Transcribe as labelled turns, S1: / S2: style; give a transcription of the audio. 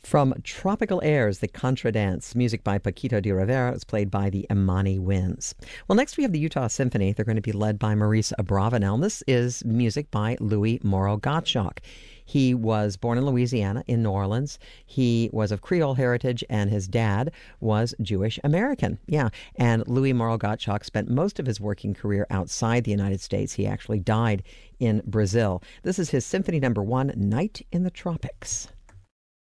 S1: From Tropical Airs, the Contra Dance, music by Paquito de Rivera, is played by the Imani Winds. Well, next we have the Utah Symphony. They're going to be led by Maurice Abravanel. This is music by Louis Morrow Gottschalk. He was born in Louisiana, in New Orleans. He was of Creole heritage, and his dad was Jewish American. Yeah, and Louis Morrow Gottschalk spent most of his working career outside the United States. He actually died in Brazil. This is his Symphony No. 1, Night in the Tropics.